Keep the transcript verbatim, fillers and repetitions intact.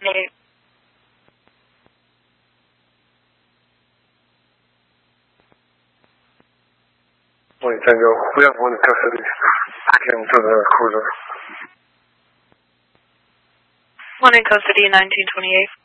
twenty-eight. Morning, Tango. We have one in custody. Came to the cruiser. One in custody, nineteen twenty-eight.